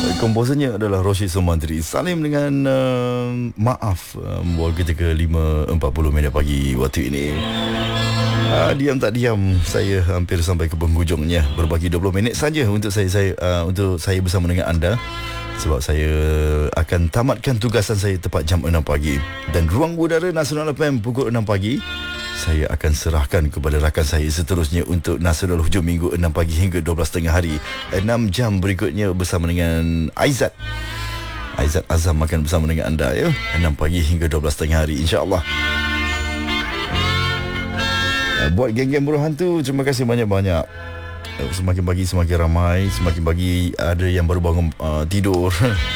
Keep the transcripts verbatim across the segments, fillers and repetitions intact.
Komposernya adalah Roshid Somandri. Salim dengan uh, maaf um, Buat kita ke lima empat puluh minit pagi waktu ini. uh, Diam tak diam, saya hampir sampai ke penghujungnya. Berbagi dua puluh minit saja untuk saya, saya uh, untuk saya bersama dengan anda, sebab saya akan tamatkan tugasan saya tepat jam enam pagi. Dan ruang udara Nasional F M pukul enam pagi saya akan serahkan kepada rakan saya seterusnya untuk Nasional Hujung Minggu enam pagi hingga dua belas tengah hari. enam jam berikutnya bersama dengan Aizat. Aizat Azam akan bersama dengan anda, ya. enam pagi hingga dua belas tengah hari, insya-Allah. Buat geng-geng buruh hantu, terima kasih banyak-banyak. Semakin pagi semakin ramai, semakin pagi ada yang baru bangun uh, tidur.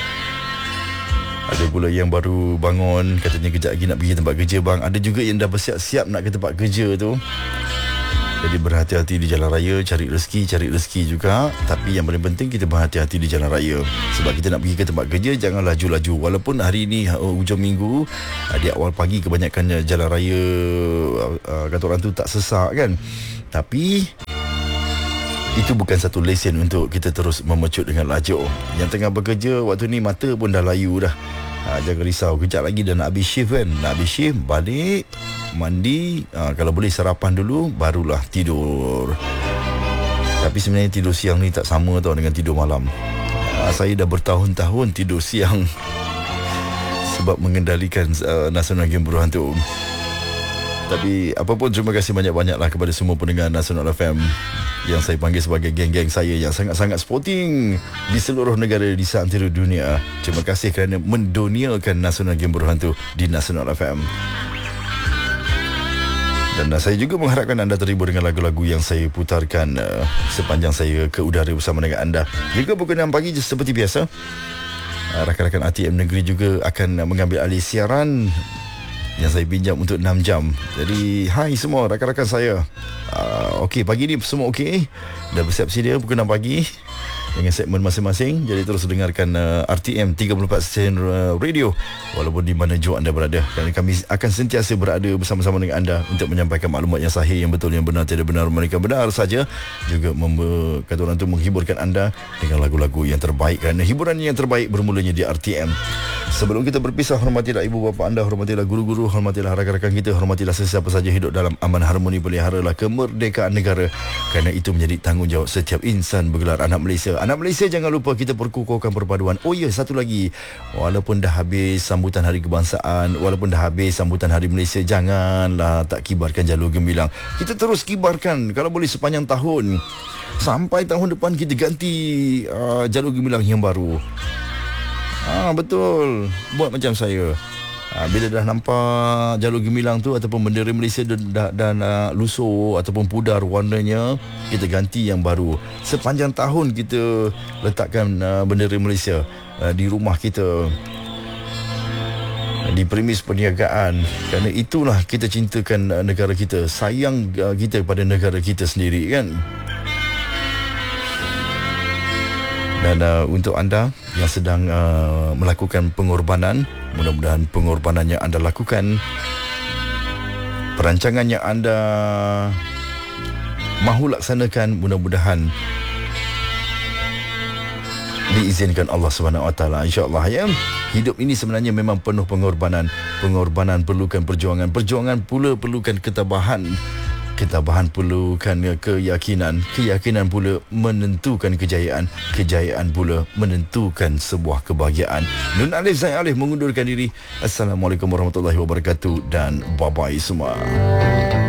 Ada pula yang baru bangun, katanya kejap lagi nak pergi tempat kerja bang. Ada juga yang dah bersiap-siap nak ke tempat kerja tu. Jadi berhati-hati di jalan raya, cari rezeki, cari rezeki juga. Tapi yang paling penting kita berhati-hati di jalan raya. Sebab kita nak pergi ke tempat kerja, jangan laju-laju. Walaupun hari ni uh, hujung minggu, uh, di awal pagi kebanyakan jalan raya uh, kata orang tu tak sesak kan. Tapi itu bukan satu lesen untuk kita terus memecut dengan laju. Yang tengah bekerja waktu ni mata pun dah layu dah. Ha, jangan risau, kejap lagi dah nak habis shift kan. Nak habis shift, balik, mandi, ha, kalau boleh sarapan dulu, barulah tidur. Tapi sebenarnya tidur siang ni tak sama tau dengan tidur malam. Ha, saya dah bertahun-tahun tidur siang sebab mengendalikan uh, Nasional Game Buruh Hantu. Tapi apapun, terima kasih banyak-banyaklah kepada semua pendengar Nasional F M yang saya panggil sebagai geng-geng saya yang sangat-sangat sporting di seluruh negara di seantero dunia. Terima kasih kerana menduniakan Nasional Game Buruh Hantu di Nasional F M. Dan uh, saya juga mengharapkan anda terhibur dengan lagu-lagu yang saya putarkan uh, sepanjang saya ke udara bersama dengan anda. Juga pukul enam pagi seperti biasa, uh, rakan-rakan R T M Negeri juga akan uh, mengambil alih siaran yang saya pinjam untuk enam jam. Jadi hai semua rakan-rakan saya. uh, Okey, pagi ni semua okey? Dah bersiap sedia pukul enam pagi dengan segmen masing-masing. Jadi terus dengarkan uh, R T M tiga puluh empat stesen uh, radio walaupun di mana jua anda berada. Kerana kami akan sentiasa berada bersama-sama dengan anda untuk menyampaikan maklumat yang sahih, yang betul, yang benar, tiada benar mereka benar saja. Juga mem- kata orang tu menghiburkan anda dengan lagu-lagu yang terbaik, kerana hiburan yang terbaik bermulanya di R T M. Sebelum kita berpisah, hormatilah ibu bapa anda, hormatilah guru-guru, hormatilah rakan-rakan kita, hormatilah sesiapa saja hidup dalam aman harmoni, peliharalah kemerdekaan negara, kerana itu menjadi tanggungjawab setiap insan bergelar anak Malaysia. Anak Malaysia, jangan lupa kita perkukuhkan perpaduan. Oh ya, satu lagi, walaupun dah habis sambutan Hari Kebangsaan, walaupun dah habis sambutan Hari Malaysia, janganlah tak kibarkan jalur gemilang. Kita terus kibarkan kalau boleh sepanjang tahun. Sampai tahun depan kita ganti uh, jalur gemilang yang baru. Ah, betul. Buat macam saya. Ah, bila dah nampak jalur gemilang tu ataupun bendera Malaysia dah dan uh, lusuh ataupun pudar warnanya, kita ganti yang baru. Sepanjang tahun kita letakkan uh, bendera Malaysia uh, di rumah kita, di premis perniagaan, kerana itulah kita cintakan uh, negara kita, sayang uh, kita kepada negara kita sendiri kan. Dan uh, untuk anda yang sedang uh, melakukan pengorbanan, mudah-mudahan pengorbanan yang anda lakukan, perancangan yang anda mahu laksanakan, mudah-mudahan diizinkan Allah Subhanahu Wa Taala, insya-Allah ya. Hidup ini sebenarnya memang penuh pengorbanan. Pengorbanan perlukan perjuangan, perjuangan pula perlukan ketabahan. Ketabahan perlukan keyakinan, keyakinan pula menentukan kejayaan, kejayaan pula menentukan sebuah kebahagiaan. Nun Alif Zain Alif mengundurkan diri. Assalamualaikum warahmatullahi wabarakatuh dan bye-bye semua.